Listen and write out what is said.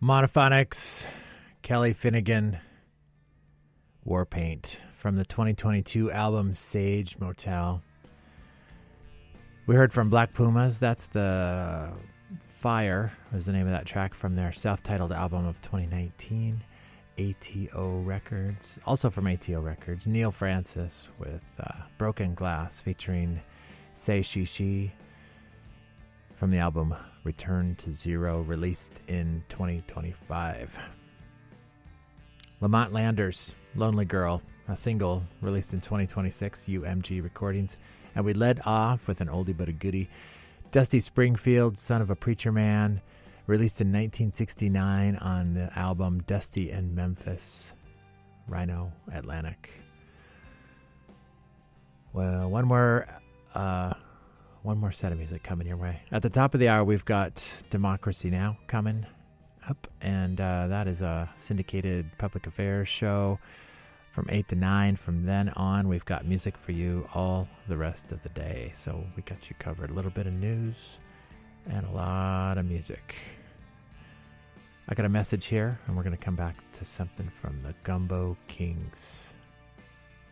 Monophonics, Kelly Finnegan, Warpaint from the 2022 album Sage Motel. We heard from Black Pumas. That's the Fire was the name of that track from their self-titled album of 2019, ATO Records. Also from ATO Records, Neil Francis with Broken Glass featuring Say She from the album Return to Zero, released in 2025. Lamont Landers, Lonely Girl, a single released in 2026, UMG Recordings. And we led off with an oldie but a goodie, Dusty Springfield, Son of a Preacher Man, released in 1969 on the album Dusty and Memphis, Rhino Atlantic. Well, one more set of music coming your way. At the top of the hour, we've got Democracy Now! Coming up, and that is a syndicated public affairs show from 8 to 9. From then on, we've got music for you all the rest of the day. So we got you covered. A little bit of news and a lot of music. I got a message here, and we're going to come back to something from the Gumbo Kings.